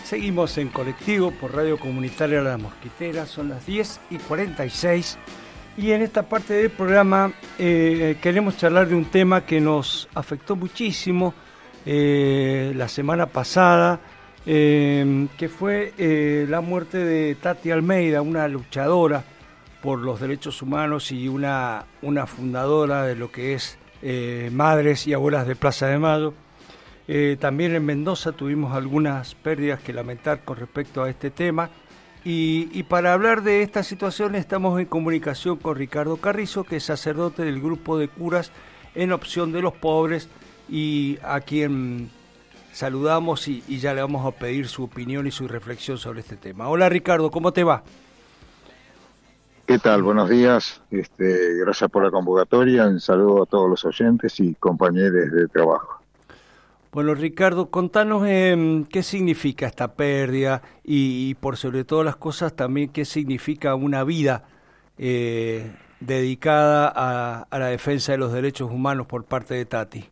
Seguimos en Colectivo por Radio Comunitaria La Mosquitera, son las 10:46 y en esta parte del programa queremos charlar de un tema que nos afectó muchísimo la semana pasada, que fue la muerte de Tati Almeida, una luchadora por los derechos humanos y una fundadora de lo que es Madres y Abuelas de Plaza de Mayo. También en Mendoza tuvimos algunas pérdidas que lamentar con respecto a este tema y para hablar de esta situación estamos en comunicación con Ricardo Carrizo, que es sacerdote del grupo de curas en Opción de los Pobres y a quien saludamos y ya le vamos a pedir su opinión y su reflexión sobre este tema. Hola Ricardo, ¿cómo te va? ¿Qué tal? Buenos días, gracias por la convocatoria, un saludo a todos los oyentes y compañeros de trabajo. Bueno, Ricardo, contanos qué significa esta pérdida y por sobre todas las cosas también qué significa una vida dedicada a la defensa de los derechos humanos por parte de Tati.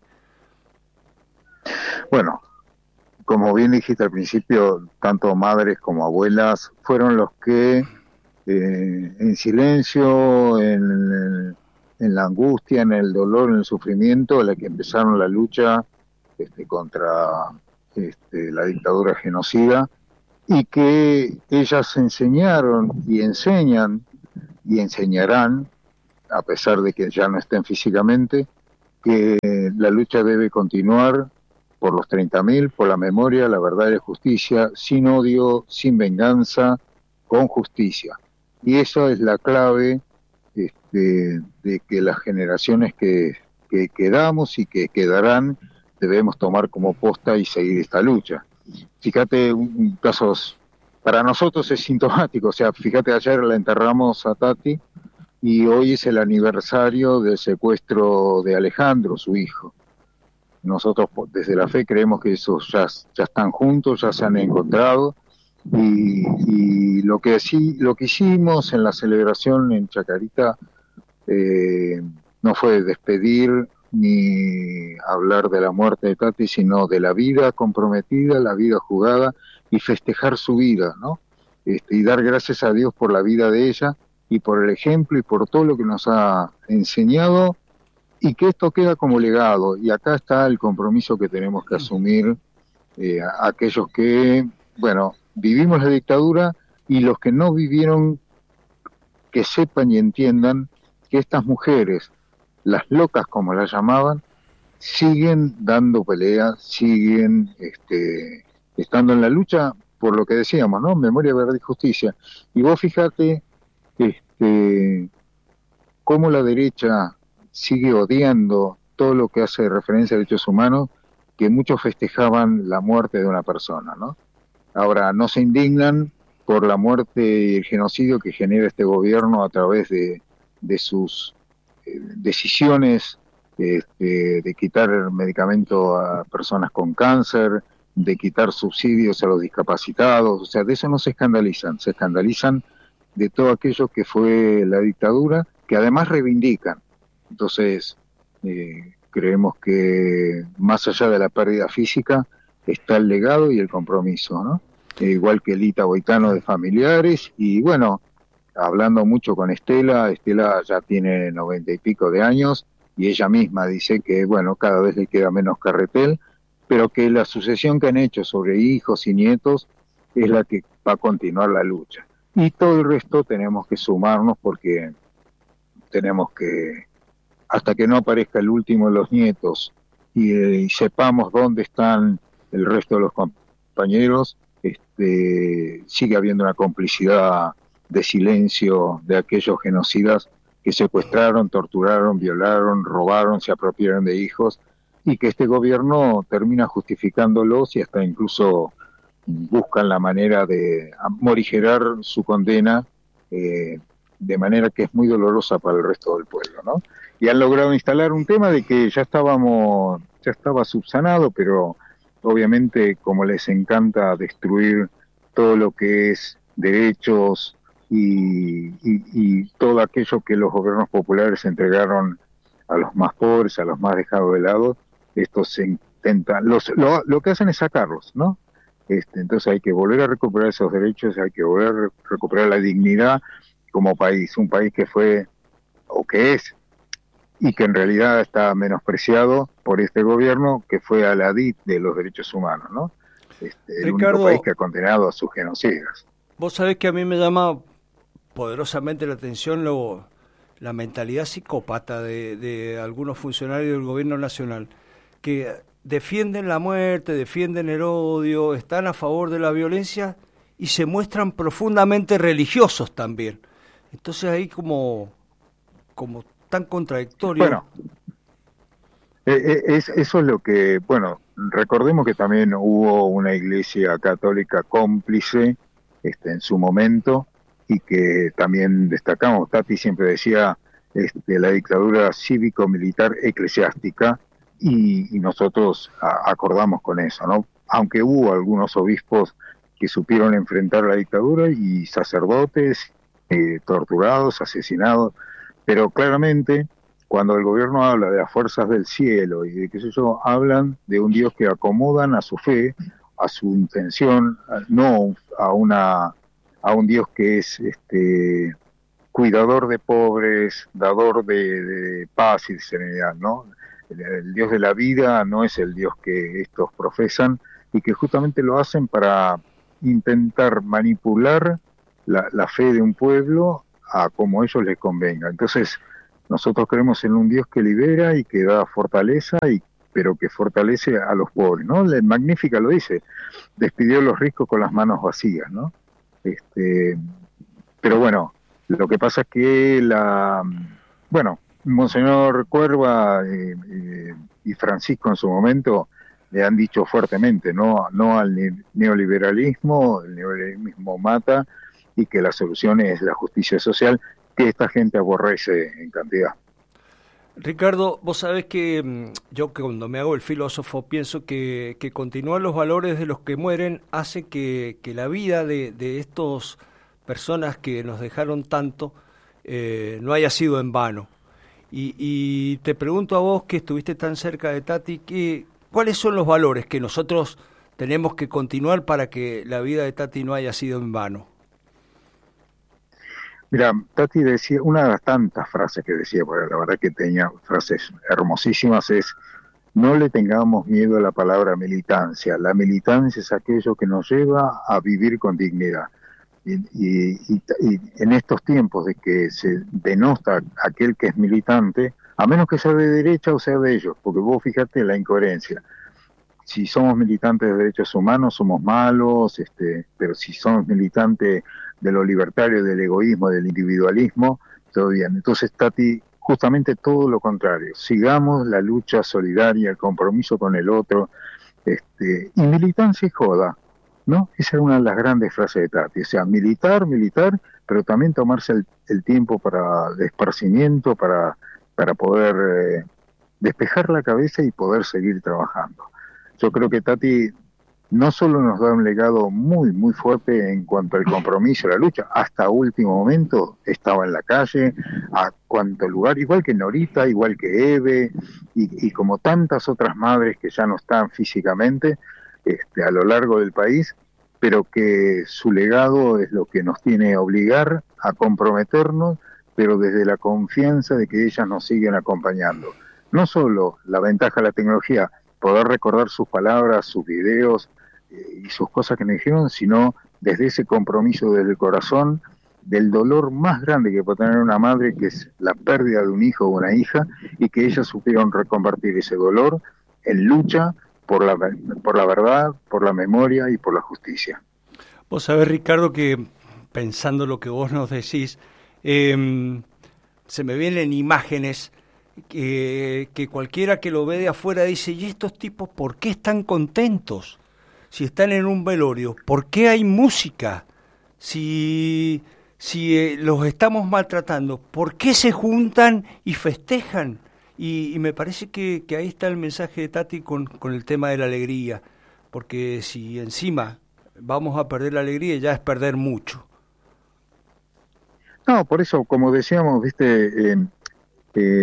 Bueno, como bien dijiste al principio, tanto madres como abuelas fueron los que en silencio, en la angustia, en el dolor, en el sufrimiento, la que empezaron la lucha contra la dictadura genocida, y que ellas enseñaron y enseñan y enseñarán, a pesar de que ya no estén físicamente, que la lucha debe continuar por los 30.000, por la memoria, la verdad y la justicia, sin odio, sin venganza, con justicia. Y esa es la clave de que las generaciones que quedamos y que quedarán debemos tomar como posta y seguir esta lucha. Fíjate, un caso para nosotros es sintomático, o sea, fíjate, ayer la enterramos a Tati y hoy es el aniversario del secuestro de Alejandro, su hijo. Nosotros desde la fe creemos que esos ya están juntos, ya se han encontrado, y lo que hicimos en la celebración en Chacarita no fue despedir ni hablar de la muerte de Tati, sino de la vida comprometida, la vida jugada, y festejar su vida, ¿no? Y dar gracias a Dios por la vida de ella y por el ejemplo y por todo lo que nos ha enseñado, y que esto queda como legado. Y acá está el compromiso que tenemos que asumir aquellos que, bueno, vivimos la dictadura, y los que no vivieron, que sepan y entiendan que estas mujeres, las locas como las llamaban, siguen dando pelea, siguen estando en la lucha por lo que decíamos, ¿no? Memoria, verdad y justicia. Y vos fíjate cómo la derecha sigue odiando todo lo que hace referencia a derechos humanos, que muchos festejaban la muerte de una persona, ¿no? Ahora no se indignan por la muerte y el genocidio que genera este gobierno a través de sus decisiones de quitar el medicamento a personas con cáncer, de quitar subsidios a los discapacitados. O sea, de eso no se escandalizan de todo aquello que fue la dictadura, que además reivindican. Entonces, creemos que más allá de la pérdida física está el legado y el compromiso, ¿no? Igual que Lita Boitano de familiares, y bueno, hablando mucho con Estela ya tiene 90 y pico de años, y ella misma dice que, bueno, cada vez le queda menos carretel, pero que la sucesión que han hecho sobre hijos y nietos es la que va a continuar la lucha. Y todo el resto tenemos que sumarnos, porque tenemos que, hasta que no aparezca el último de los nietos y sepamos dónde están el resto de los compañeros, sigue habiendo una complicidad de silencio de aquellos genocidas que secuestraron, torturaron, violaron, robaron, se apropiaron de hijos, y que este gobierno termina justificándolos y hasta incluso buscan la manera de morigerar su condena, de manera que es muy dolorosa para el resto del pueblo, ¿no? Y han logrado instalar un tema de que ya estaba subsanado, pero obviamente, como les encanta destruir todo lo que es derechos y todo aquello que los gobiernos populares entregaron a los más pobres, a los más dejados de lado, estos se intentan, lo que hacen es sacarlos, ¿no? Entonces hay que volver a recuperar esos derechos, hay que volver a recuperar la dignidad como país, un país que fue o que es y que en realidad está menospreciado por este gobierno que fue aladí de los derechos humanos, ¿no? El único país Ricardo, que ha condenado a sus genocidas. vos sabés que a mí me llama poderosamente la atención la mentalidad psicópata de algunos funcionarios del gobierno nacional, que defienden la muerte, defienden el odio, están a favor de la violencia y se muestran profundamente religiosos también. Entonces ahí como tan contradictorio. Bueno, eso es lo que, bueno, recordemos que también hubo una iglesia católica cómplice en su momento y que también destacamos. Tati siempre decía la dictadura cívico-militar eclesiástica y nosotros acordamos con eso, ¿no? Aunque hubo algunos obispos que supieron enfrentar la dictadura y sacerdotes torturados, asesinados, pero claramente cuando el gobierno habla de las fuerzas del cielo y de qué sé yo, hablan de un Dios que acomodan a su fe, a su intención, no a un Dios que es cuidador de pobres, dador de paz y de serenidad, ¿no? El Dios de la vida no es el Dios que estos profesan y que justamente lo hacen para intentar manipular la fe de un pueblo a como a ellos les convenga. Entonces, nosotros creemos en un Dios que libera y que da fortaleza, pero que fortalece a los pobres, ¿no? La Magnífica lo dice, despidió a los ricos con las manos vacías, ¿no? Pero bueno, lo que pasa es que Monseñor Cuerva y Francisco en su momento le han dicho fuertemente, no al neoliberalismo, el neoliberalismo mata, y que la solución es la justicia social, que esta gente aborrece en cantidad. Ricardo, vos sabés que yo que cuando me hago el filósofo pienso que continuar los valores de los que mueren hace que la vida de estas personas que nos dejaron tanto no haya sido en vano. Y te pregunto a vos que estuviste tan cerca de Tati, ¿cuáles son los valores que nosotros tenemos que continuar para que la vida de Tati no haya sido en vano? Mira, Tati decía, una de las tantas frases que decía, porque la verdad que tenía frases hermosísimas, es: no le tengamos miedo a la palabra militancia. La militancia es aquello que nos lleva a vivir con dignidad. Y en estos tiempos de que se denosta a aquel que es militante, a menos que sea de derecha o sea de ellos, porque vos fíjate la incoherencia. Si somos militantes de derechos humanos somos malos, pero si somos militantes de lo libertario, del egoísmo, del individualismo, todo bien. Entonces, Tati, justamente todo lo contrario. Sigamos la lucha solidaria, el compromiso con el otro, y militancia y joda, ¿no? Esa es una de las grandes frases de Tati. O sea, militar, pero también tomarse el tiempo para el esparcimiento, para poder despejar la cabeza y poder seguir trabajando. Yo creo que Tati no solo nos da un legado muy, muy fuerte en cuanto al compromiso, la lucha, hasta último momento estaba en la calle, a cuanto lugar, igual que Norita, igual que Eve, y como tantas otras madres que ya no están físicamente a lo largo del país, pero que su legado es lo que nos tiene a obligar a comprometernos, pero desde la confianza de que ellas nos siguen acompañando. No solo la ventaja de la tecnología, poder recordar sus palabras, sus videos y sus cosas que me dijeron, sino desde ese compromiso desde el corazón, del dolor más grande que puede tener una madre, que es la pérdida de un hijo o una hija, y que ellas supieron reconvertir ese dolor en lucha por la verdad, por la memoria y por la justicia. Vos sabés, Ricardo, que pensando lo que vos nos decís, se me vienen imágenes que cualquiera que lo ve de afuera dice: ¿y estos tipos por qué están contentos? Si están en un velorio, ¿por qué hay música? Si los estamos maltratando, ¿por qué se juntan y festejan? Y me parece que ahí está el mensaje de Tati con el tema de la alegría, porque si encima vamos a perder la alegría, ya es perder mucho. No, por eso, como decíamos, viste,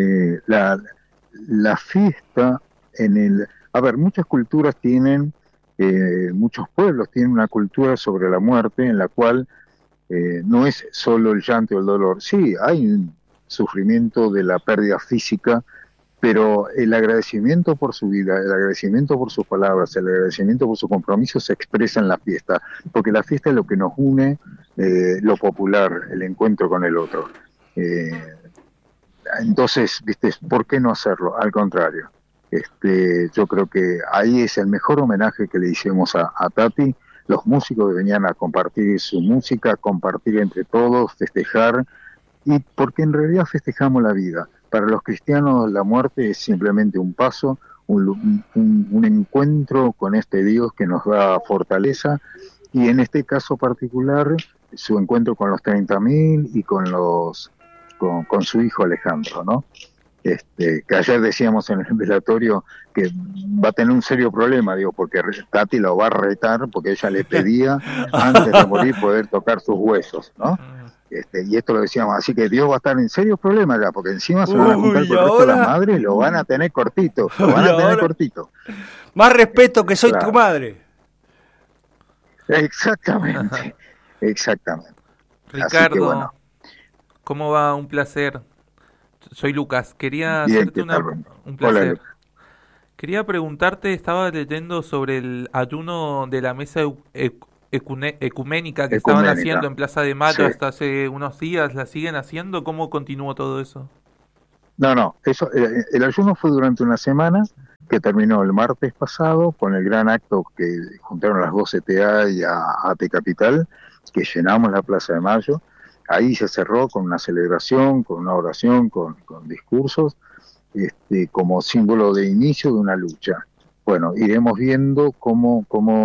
la fiesta a ver, muchas culturas tienen muchos pueblos tienen una cultura sobre la muerte en la cual no es solo el llanto y el dolor. Sí, hay un sufrimiento de la pérdida física, pero el agradecimiento por su vida, el agradecimiento por sus palabras, el agradecimiento por su compromiso se expresa en la fiesta, porque la fiesta es lo que nos une, lo popular, el encuentro con el otro. Entonces, ¿viste? ¿Por qué no hacerlo? Al contrario. Yo creo que ahí es el mejor homenaje que le hicimos a Tati. Los músicos venían a compartir su música, compartir entre todos, festejar, y porque en realidad festejamos la vida. Para los cristianos la muerte es simplemente un paso, un encuentro con este Dios que nos da fortaleza, y en este caso particular su encuentro con los 30.000 y con su hijo Alejandro, ¿no? Que ayer decíamos en el velatorio que va a tener un serio problema, digo, porque Tati lo va a retar, porque ella le pedía antes de morir poder tocar sus huesos, ¿no? Y esto lo decíamos, así que Dios va a estar en serios problemas ya, porque encima se van a juntar con el resto de las madres, lo van a tener cortito, cortito. Más respeto que soy tu madre. Exactamente, exactamente. Ricardo, que, bueno, ¿cómo va? Un placer. Soy Lucas. Quería hacerte un placer. Hola, quería preguntarte, estaba leyendo sobre el ayuno de la mesa ecuménica que estaban haciendo en Plaza de Mayo hasta hace unos días. ¿La siguen haciendo? ¿Cómo continuó todo eso? No, eso, el ayuno fue durante una semana que terminó el martes pasado con el gran acto que juntaron las 2 CTA y a AT Capital, que llenamos la Plaza de Mayo. Ahí se cerró con una celebración, con una oración, con discursos, como símbolo de inicio de una lucha. Bueno, iremos viendo cómo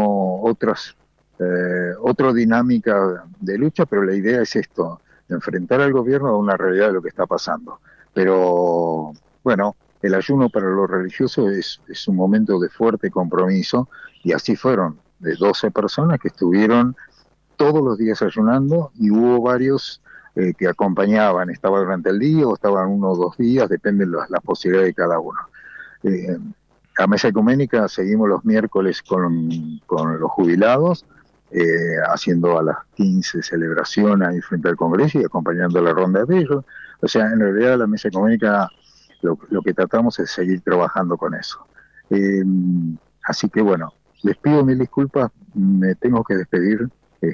otra dinámica de lucha, pero la idea es esto, enfrentar al gobierno a una realidad de lo que está pasando. Pero, bueno, el ayuno para los religiosos es un momento de fuerte compromiso, y así fueron, de 12 personas que estuvieron todos los días ayunando, y hubo varios que acompañaban, estaba durante el día o estaban 1 o 2 días, depende de las posibilidades de cada uno. La mesa ecuménica seguimos los miércoles con los jubilados, haciendo a las 15 celebración ahí frente al Congreso y acompañando la ronda de ellos. O sea, en realidad la mesa ecuménica lo que tratamos es seguir trabajando con eso. Así que bueno, les pido mil disculpas, me tengo que despedir,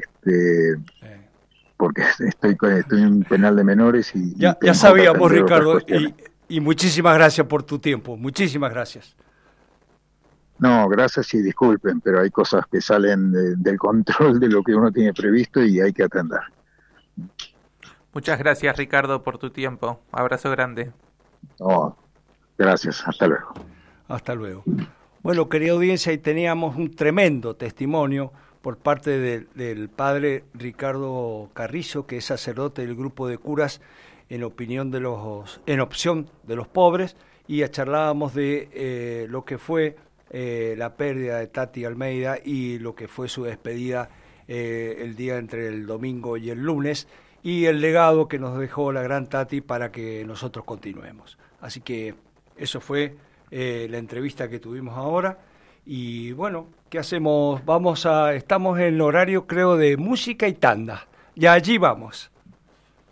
porque estoy en un penal de menores y ya sabíamos, Ricardo, y muchísimas gracias por tu tiempo, muchísimas gracias. No, gracias y disculpen, pero hay cosas que salen del control de lo que uno tiene previsto y hay que atender. Muchas gracias, Ricardo, por tu tiempo. Abrazo grande. No, gracias, hasta luego. Hasta luego. Bueno, querida audiencia, ahí teníamos un tremendo testimonio por parte del padre Ricardo Carrizo, que es sacerdote del grupo de curas en opción de los pobres, y charlábamos de lo que fue la pérdida de Tati Almeida y lo que fue su despedida el día entre el domingo y el lunes, y el legado que nos dejó la gran Tati para que nosotros continuemos. Así que eso fue la entrevista que tuvimos ahora. Y bueno, ¿qué hacemos? Estamos en el horario, creo, de música y tanda. Y allí vamos.